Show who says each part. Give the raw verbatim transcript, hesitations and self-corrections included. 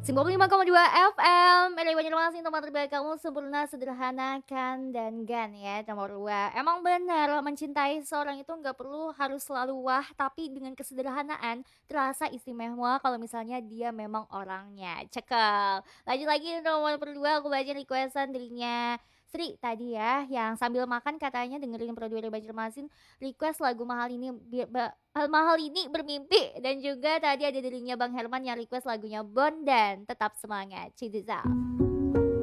Speaker 1: sembilan puluh lima koma dua F M, L A Banjarmasin, tempat terbaik kamu, sempurna, sederhana, kan, dan gan ya. Nomor dua, emang benar mencintai seorang itu nggak perlu harus selalu wah, tapi dengan kesederhanaan terasa istimewa kalau misalnya dia memang orangnya. Cekel. Lanjut lagi nomor berdua, aku baca requestan dirinya Sri tadi ya, yang sambil makan katanya dengerin Pro dua Banjarmasin, request lagu mahal ini bi- ba- Hal mahal ini bermimpi, dan juga tadi ada dirinya Bang Herman yang request lagunya Bondan, tetap semangat. Ciao.